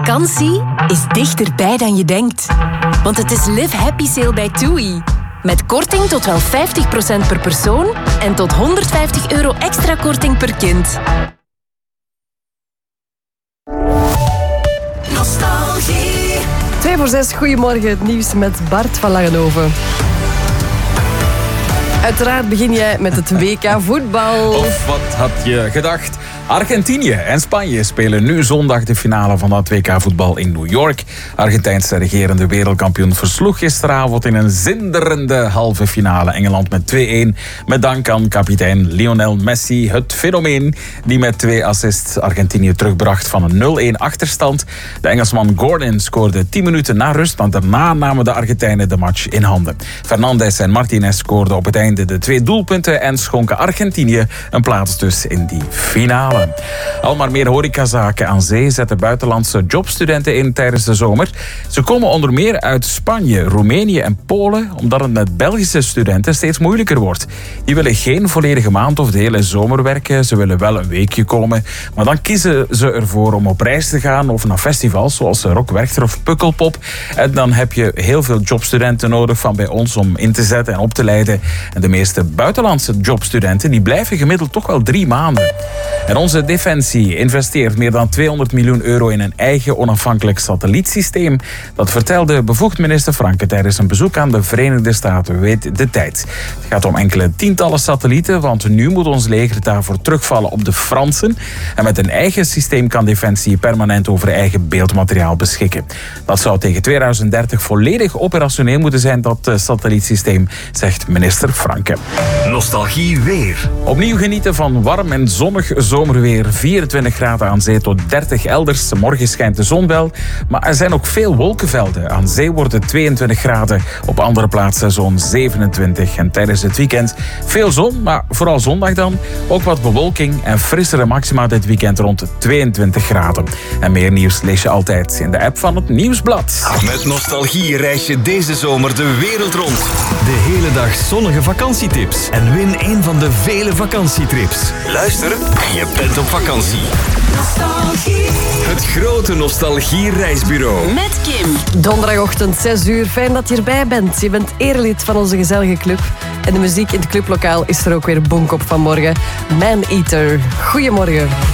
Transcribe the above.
Vakantie is dichterbij dan je denkt. Want het is Live Happy Sale bij TUI. Met korting tot wel 50% per persoon en tot €150 extra korting per kind. Nostalgie. 2 voor 6, goedemorgen. Het nieuws met Bart van Langenhoven. Uiteraard begin jij met het WK voetbal. Of wat had je gedacht? Argentinië en Spanje spelen nu zondag de finale van dat WK-voetbal in New York. Argentijnse regerende wereldkampioen versloeg gisteravond in een zinderende halve finale Engeland met 2-1. Met dank aan kapitein Lionel Messi, het fenomeen die met 2 assists Argentinië terugbracht van een 0-1 achterstand. De Engelsman Gordon scoorde 10 minuten na rust, want daarna namen de Argentijnen de match in handen. Fernandes en Martinez scoorden op het einde de 2 doelpunten en schonken Argentinië een plaats dus in die finale. Al maar meer horecazaken aan zee zetten buitenlandse jobstudenten in tijdens de zomer. Ze komen onder meer uit Spanje, Roemenië en Polen, omdat het met Belgische studenten steeds moeilijker wordt. Die willen geen volledige maand of de hele zomer werken. Ze willen wel een weekje komen, maar dan kiezen ze ervoor om op reis te gaan of naar festivals zoals Rock Werchter of Pukkelpop. En dan heb je heel veel jobstudenten nodig van bij ons om in te zetten en op te leiden. En de meeste buitenlandse jobstudenten die blijven gemiddeld toch wel 3 maanden. En onze Defensie investeert meer dan €200 miljoen in een eigen onafhankelijk satellietsysteem. Dat vertelde bevoegd minister Franke tijdens een bezoek aan de Verenigde Staten, weet de tijd. Het gaat om enkele tientallen satellieten, want nu moet ons leger daarvoor terugvallen op de Fransen. En met een eigen systeem kan Defensie permanent over eigen beeldmateriaal beschikken. Dat zou tegen 2030 volledig operationeel moeten zijn, dat satellietsysteem, zegt minister Franke. Nostalgie weer. Opnieuw genieten van warm en zonnig zomerweer. 24 graden aan zee tot 30 elders. Morgen schijnt de zon wel, maar er zijn ook veel wolkenvelden. Aan zee wordt het 22 graden, op andere plaatsen zo'n 27. En tijdens het weekend veel zon, maar vooral zondag dan ook wat bewolking en frissere maxima dit weekend rond 22 graden. En meer nieuws lees je altijd in de app van het Nieuwsblad. Met Nostalgie reis je deze zomer de wereld rond. De hele dag zonnige vakantietips. En win een van de vele vakantietrips. Luister en je bent op vakantie. Nostalgie. Het grote Nostalgie-reisbureau. Met Kim. Donderdagochtend 6 uur. Fijn dat je erbij bent. Je bent erelid van onze gezellige club. En de muziek in het clublokaal is er ook weer bonkop vanmorgen. Man Eater. Goedemorgen.